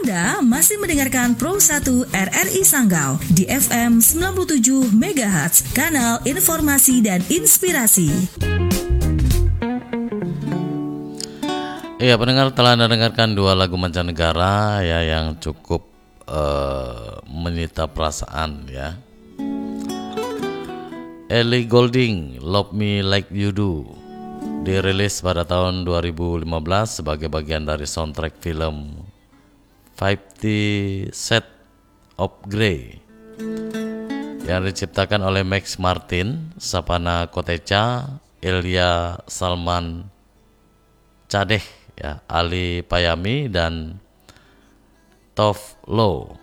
Anda masih mendengarkan Pro 1 RRI Sanggau di FM 97 MHz, kanal informasi dan inspirasi. Iya, pendengar telah mendengarkan dua lagu mancanegara ya yang cukup menyita perasaan ya. Ellie Goulding, Love Me Like You Do, dirilis pada tahun 2015 sebagai bagian dari soundtrack film 50 Shades of Grey yang diciptakan oleh Max Martin, Sapana Kotecha, Ilya Salman Cadeh, ya, Ali Payami dan Tove Lo,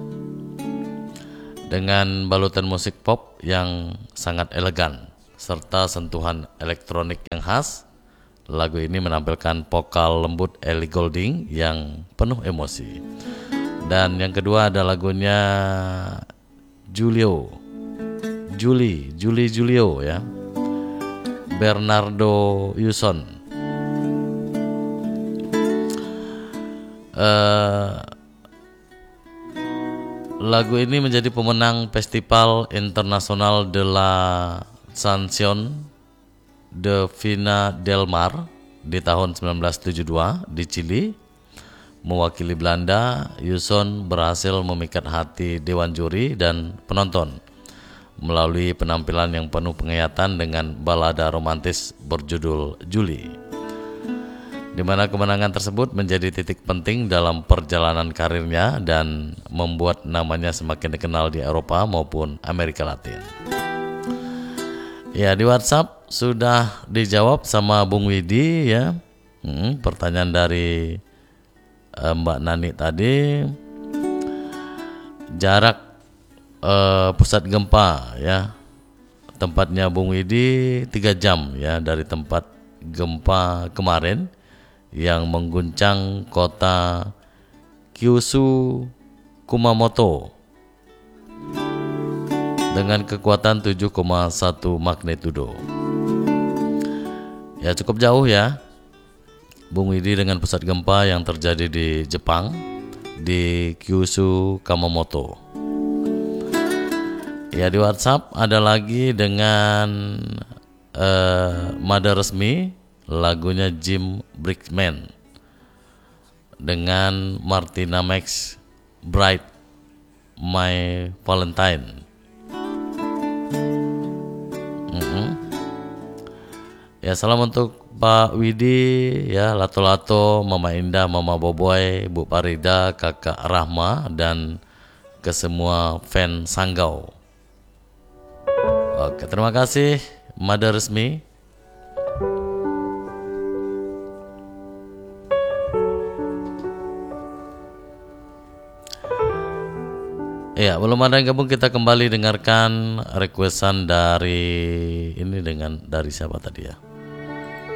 dengan balutan musik pop yang sangat elegan serta sentuhan elektronik yang khas. Lagu ini menampilkan vokal lembut Ellie Goulding yang penuh emosi. Dan yang kedua ada lagunya Julio ya, Bernardo Yuson. Lagu ini menjadi pemenang Festival Internasional de la Canción de Vina del Mar di tahun 1972 di Chili. Mewakili Belanda, Yuson berhasil memikat hati dewan juri dan penonton melalui penampilan yang penuh penghayatan dengan balada romantis berjudul Julie, di mana kemenangan tersebut menjadi titik penting dalam perjalanan karirnya dan membuat namanya semakin dikenal di Eropa maupun Amerika Latin. Ya, di WhatsApp sudah dijawab sama Bung Widi ya. Pertanyaan dari Mbak Nani tadi, jarak pusat gempa ya, tempatnya Bung Widi 3 jam ya dari tempat gempa kemarin yang mengguncang kota Kyushu Kumamoto dengan kekuatan 7,1 magnitudo. Ya, cukup jauh ya Bung Widi dengan pusat gempa yang terjadi di Jepang, di Kyushu Kumamoto. Ya, di WhatsApp ada lagi dengan Mada Resmi, lagunya Jim Brickman dengan Martina Max, Bright My Valentine. Ya, salam untuk Pak Widi ya, Lato-Lato, Mama Indah, Mama Boboy, Bu Parida, Kakak Rahma, dan ke semua fan Sanggau. Oke, terima kasih Mada Resmi. Ya, belum ada yang gabung, kita kembali dengarkan requestan dari ini dari siapa tadi ya?